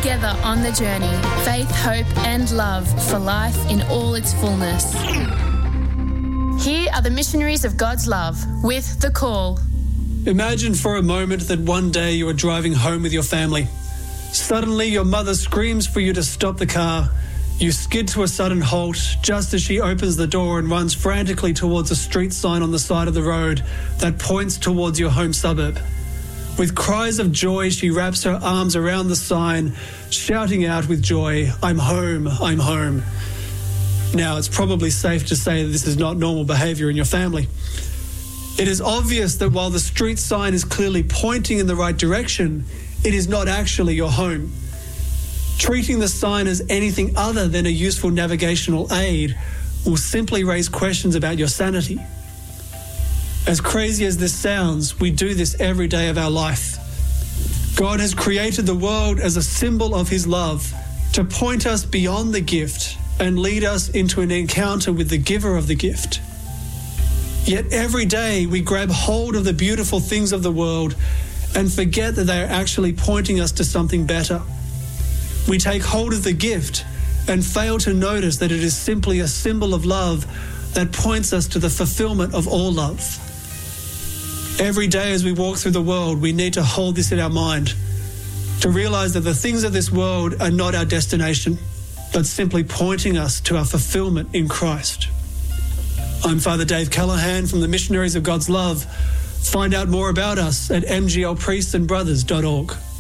together on the journey, faith, hope and love for life in all its fullness. Here are the missionaries of God's love with The Call. Imagine for a moment that one day you are driving home with your family. Suddenly your mother screams for you to stop the car. You skid to a sudden halt just as she opens the door and runs frantically towards a street sign on the side of the road that points towards your home suburb. With cries of joy, she wraps her arms around the sign, shouting out with joy, "I'm home, I'm home." Now, it's probably safe to say that this is not normal behaviour in your family. It is obvious that while the street sign is clearly pointing in the right direction, it is not actually your home. Treating the sign as anything other than a useful navigational aid will simply raise questions about your sanity. As crazy as this sounds, we do this every day of our life. God has created the world as a symbol of his love to point us beyond the gift and lead us into an encounter with the giver of the gift. Yet every day we grab hold of the beautiful things of the world and forget that they are actually pointing us to something better. We take hold of the gift and fail to notice that it is simply a symbol of love that points us to the fulfillment of all love. Every day as we walk through the world, we need to hold this in our mind, to realise that the things of this world are not our destination, but simply pointing us to our fulfillment in Christ. I'm Father Dave Callahan from the Missionaries of God's Love. Find out more about us at mglpriestsandbrothers.org.